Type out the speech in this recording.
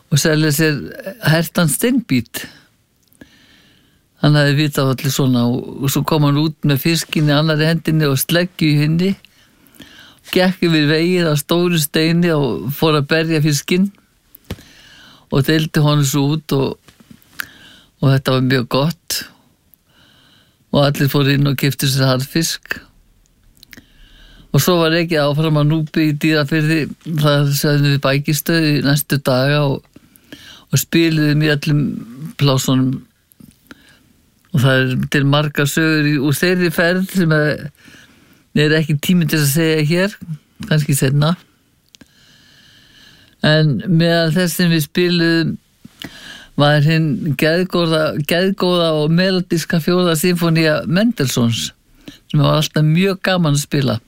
og selja sér hertan steinbít. Hann hafði vitað allir svona og svo kom hann út með fiskinn í annarri hendinni og sleggju í hinni, gekk yfir vegið á stóru steini og fór að berja fiskinn og deildi honum svo út og þetta var mjög gott og allir fór inn og keyptu sér harðfisk. Og svo var ekki áfram að Núpi í Dýrafirði, það sögðum við bækistöð í næstu daga og spiluðum í öllum plásunum. Og það til margar sögur úr þeirri ferð sem ekki tími til að segja hér, kannski seinna. En meðal þess sem við spiluðum var hinn geðgóða og melodíska 4. sinfónía Mendelssohns, sem var alltaf mjög gaman að spila.